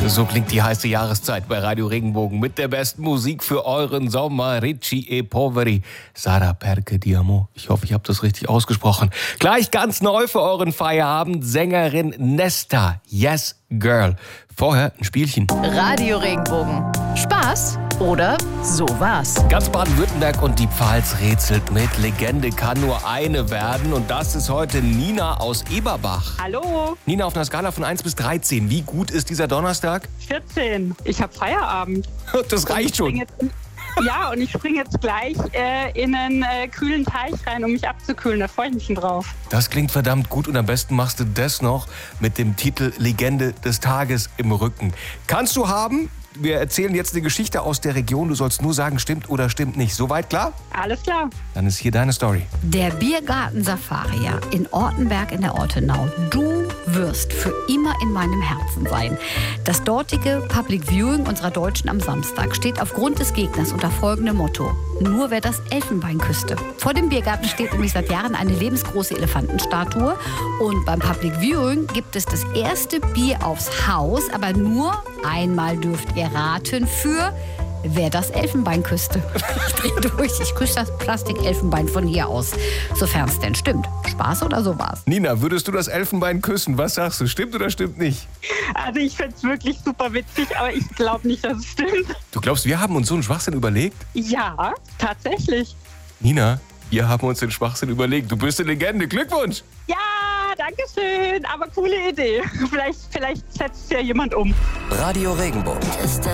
So klingt die heiße Jahreszeit bei Radio Regenbogen mit der besten Musik für euren Sommer. Ricci e Poveri, Sara Perche di Amor. Ich hoffe, ich habe das richtig ausgesprochen. Gleich ganz neu für euren Feierabend, Sängerin Nesta, Yes Girl. Vorher ein Spielchen. Radio Regenbogen. Spaß oder sowas. Ganz Baden-Württemberg und die Pfalz rätselt mit. Legende kann nur eine werden und das ist heute Nina aus Eberbach. Hallo, Nina, auf einer Skala von 1 bis 13, wie gut ist dieser Donnerstag? 14. Ich habe Feierabend. Das reicht schon. Und ich springe jetzt gleich in einen kühlen Teich rein, um mich abzukühlen. Da freue ich mich schon drauf. Das klingt verdammt gut und am besten machst du das noch mit dem Titel Legende des Tages im Rücken. Kannst du haben? Wir erzählen jetzt eine Geschichte aus der Region. Du sollst nur sagen, stimmt oder stimmt nicht. Soweit klar? Alles klar. Dann ist hier deine Story. Der Biergarten Safaria in Ortenberg in der Ortenau. Du wirst für immer in meinem Herzen sein. Das dortige Public Viewing unserer Deutschen am Samstag steht aufgrund des Gegners unter folgendem Motto: Nur wer das Elfenbein küsste. Vor dem Biergarten steht nämlich seit Jahren eine lebensgroße Elefantenstatue. Und beim Public Viewing gibt es das erste Bier aufs Haus, aber nur einmal dürft ihr raten für wer das Elfenbein küsste. Ich drehe durch, ich küsse das Plastik-Elfenbein von hier aus. Sofern es denn stimmt. Spaß oder sowas? Nina, würdest du das Elfenbein küssen? Was sagst du? Stimmt oder stimmt nicht? Also ich finde es wirklich super witzig, aber ich glaube nicht, dass es stimmt. Du glaubst, wir haben uns so einen Schwachsinn überlegt? Ja, tatsächlich. Nina, wir haben uns den Schwachsinn überlegt. Du bist eine Legende. Glückwunsch! Ja, danke schön, aber coole Idee. Vielleicht setzt ja jemand um. Radio Regenbogen.